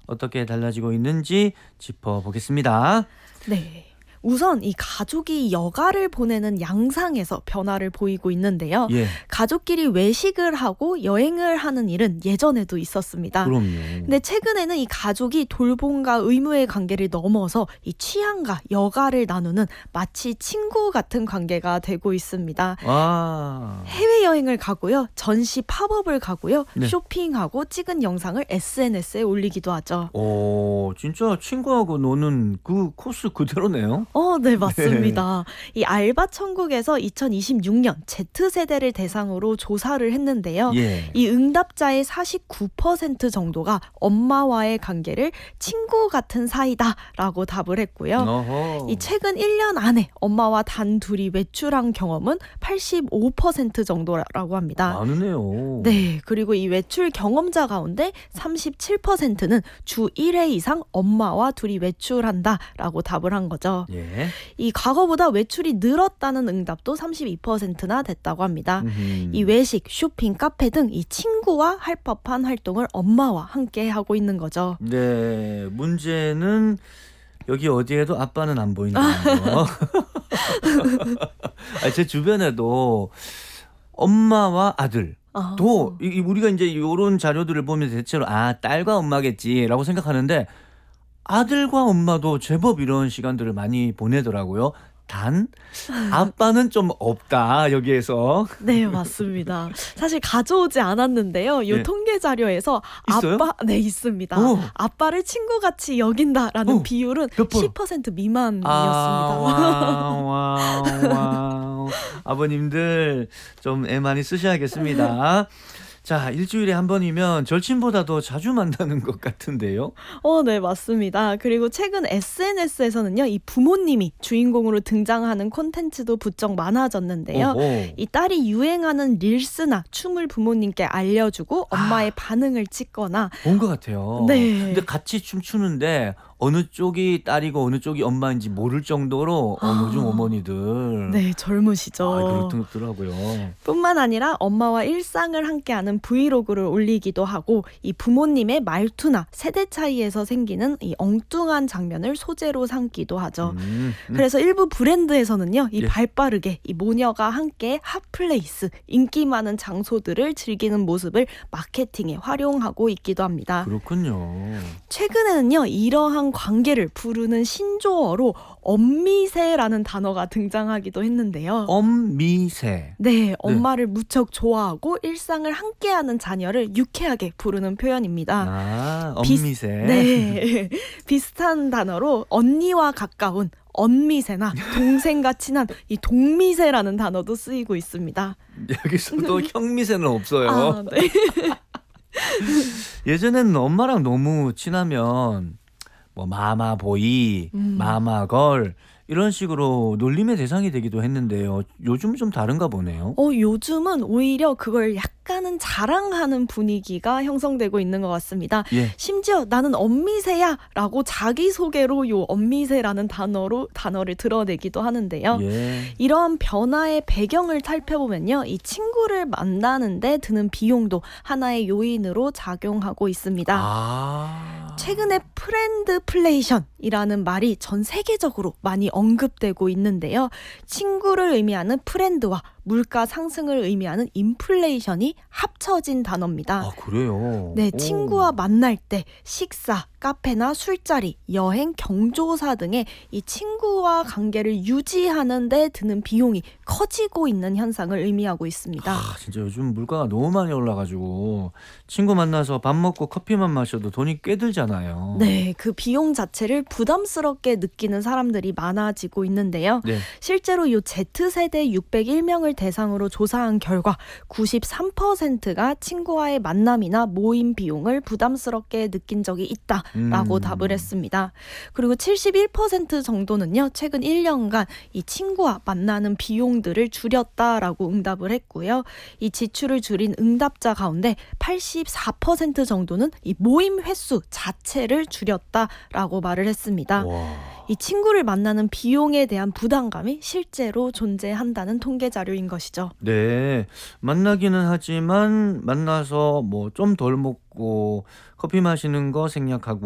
어떻게 달라지고 있는지 짚어보겠습니다. 네. 우선 이 가족이 여가를 보내는 양상에서 변화를 보이고 있는데요. 예, 가족끼리 외식을 하고 여행을 하는 일은 예전에도 있었습니다. 그럼요. 근데 최근에는 이 가족이 돌봄과 의무의 관계를 넘어서 이 취향과 여가를 나누는 마치 친구 같은 관계가 되고 있습니다. 아, 해외여행을 가고요. 전시 팝업을 가고요. 네. 쇼핑하고 찍은 영상을 SNS에 올리기도 하죠. 진짜 친구하고 노는 그 코스 그대로네요. 네, 맞습니다. 이 알바 천국에서 2026년 Z세대를 대상으로 조사를 했는데요. 예. 이 응답자의 49% 정도가 엄마와의 관계를 친구 같은 사이다라고 답을 했고요. 어허. 이 최근 1년 안에 엄마와 단 둘이 외출한 경험은 85% 정도라고 합니다. 많으네요. 네, 그리고 이 외출 경험자 가운데 37%는 주 1회 이상 엄마와 둘이 외출한다라고 답을 한 거죠. 예. 이 과거보다 외출이 늘었다는 응답도 32%나 됐다고 합니다. 이 외식, 쇼핑, 카페 등 이 친구와 할 법한 활동을 엄마와 함께 하고 있는 거죠. 네, 문제는 여기 어디에도 아빠는 안 보인다는 거. 제 주변에도 엄마와 아들 또 우리가 이제 이런 자료들을 보면 대체로 딸과 엄마겠지라고 생각하는데 아들과 엄마도 제법 이런 시간들을 많이 보내더라고요. 단 아빠는 좀 없다 여기에서. 네, 맞습니다. 사실 가져오지 않았는데요. 이 예. 통계 자료에서 있어요? 네, 있습니다. 오. 아빠를 친구같이 여긴다라는 오. 비율은 몇 프로? 10% 미만이었습니다. 와우. 아버님들 좀 애 많이 쓰셔야겠습니다. 자, 일주일에 한 번이면 절친보다 더 자주 만나는 것 같은데요. 네, 맞습니다. 그리고 최근 SNS에서는요, 이 부모님이 주인공으로 등장하는 콘텐츠도 부쩍 많아졌는데요. 오호. 이 딸이 유행하는 릴스나 춤을 부모님께 알려주고 엄마의 반응을 찍거나 본 것 같아요. 네. 근데 같이 춤추는데 어느 쪽이 딸이고 어느 쪽이 엄마인지 모를 정도로 요즘 어머니들 네, 젊으시죠. 그렇더라고요. 뿐만 아니라 엄마와 일상을 함께하는 브이로그를 올리기도 하고 이 부모님의 말투나 세대 차이에서 생기는 이 엉뚱한 장면을 소재로 삼기도 하죠. 그래서 일부 브랜드에서는요, 이 예. 발빠르게 이 모녀가 함께 핫플레이스, 인기 많은 장소들을 즐기는 모습을 마케팅에 활용하고 있기도 합니다. 그렇군요. 최근에는요, 이러한 관계를 부르는 신조어로 엄미세라는 단어가 등장하기도 했는데요. 엄미세. 네, 엄마를 무척 좋아하고 일상을 함께하는 자녀를 유쾌하게 부르는 표현입니다. 엄미세. 네, 비슷한 단어로 언니와 가까운 언미세나 동생과 친한 이 동미세라는 단어도 쓰이고 있습니다. 여기서도 형미세는 없어요. 네. 예전에는 엄마랑 너무 친하면 뭐 마마보이, 마마걸 이런 식으로 놀림의 대상이 되기도 했는데요. 요즘은 좀 다른가 보네요. 요즘은 오히려 그걸 약간은 자랑하는 분위기가 형성되고 있는 것 같습니다. 예. 심지어 나는 엄미세야 라고 자기소개로 요 엄미세라는 단어를 드러내기도 하는데요. 예. 이러한 변화의 배경을 살펴보면요, 이 친구를 만나는데 드는 비용도 하나의 요인으로 작용하고 있습니다. 최근에 프렌드플레이션이라는 말이 전 세계적으로 많이 언급되고 있는데요. 친구를 의미하는 프렌드와 물가 상승을 의미하는 인플레이션이 합쳐진 단어입니다. 그래요? 네, 친구와 만날 때 식사, 카페나 술자리, 여행, 경조사 등의 이 친구와 관계를 유지하는 데 드는 비용이 커지고 있는 현상을 의미하고 있습니다. 진짜 요즘 물가가 너무 많이 올라가지고 친구 만나서 밥 먹고 커피만 마셔도 돈이 꽤 들잖아요. 네, 그 비용 자체를 부담스럽게 느끼는 사람들이 많아지고 있는데요. 네. 실제로 이 Z세대 601명을 대상으로 조사한 결과 93%가 친구와의 만남이나 모임 비용을 부담스럽게 느낀 적이 있다라고 답을 했습니다. 그리고 71% 정도는요, 최근 1년간 이 친구와 만나는 비용들을 줄였다라고 응답을 했고요. 이 지출을 줄인 응답자 가운데 84% 정도는 이 모임 횟수 자체를 줄였다라고 말을 했습니다. 이 친구를 만나는 비용에 대한 부담감이 실제로 존재한다는 통계 자료인 것이죠. 네, 만나기는 하지만 만나서 뭐 좀 덜 먹고 커피 마시는 거 생략하고